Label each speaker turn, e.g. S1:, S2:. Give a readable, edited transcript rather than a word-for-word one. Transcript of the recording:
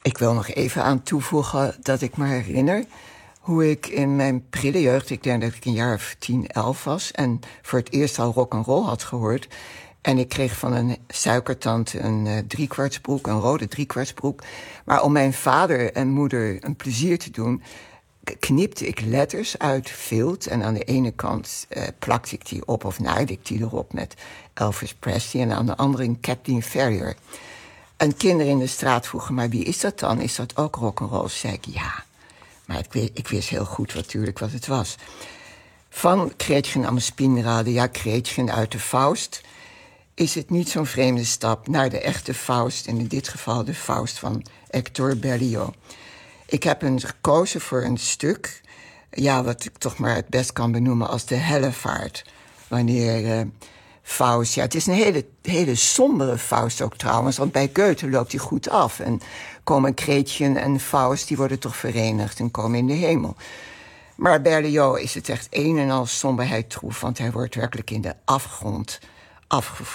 S1: Ik wil nog even aan toevoegen dat ik me herinner hoe ik in mijn prille jeugd, ik denk dat ik een jaar of 10, 11 was, en voor het eerst al rock'n'roll had gehoord. En ik kreeg van een suikertante een driekwartsbroek, een rode driekwartsbroek. Maar om mijn vader en moeder een plezier te doen, knipte ik letters uit vilt. En aan de ene kant plakte ik die op of naaide ik die erop met Elvis Presley. En aan de andere een Kathleen Ferrier. En kinderen in de straat vroegen, maar wie is dat dan? Is dat ook rock'n'roll? Zei ik, ja. Maar ik wist heel goed natuurlijk wat het was. Van Gretchen am Spinnrade, ja, Gretchen uit de Faust, is het niet zo'n vreemde stap naar de echte Faust, en in dit geval de Faust van Hector Berlioz. Ik heb gekozen voor een stuk, ja, wat ik toch maar het best kan benoemen als de Hellevaart. Wanneer Faust, ja, het is een hele sombere Faust ook trouwens, want bij Goethe loopt hij goed af. En komen Gretchen en Faust, die worden toch verenigd en komen in de hemel. Maar Berlioz is het echt een en al somberheid troef, want hij wordt werkelijk in de afgrond